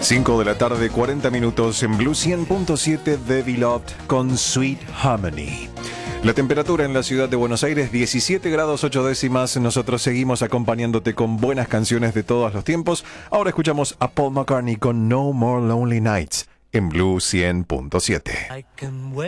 5 de la tarde, 40 minutos en Blue 100.7 de Beloved con Sweet Harmony. La temperatura en la ciudad de Buenos Aires, 17 grados 8 décimas. Nosotros seguimos acompañándote con buenas canciones de todos los tiempos. Ahora escuchamos a Paul McCartney con No More Lonely Nights en Blue 100.7.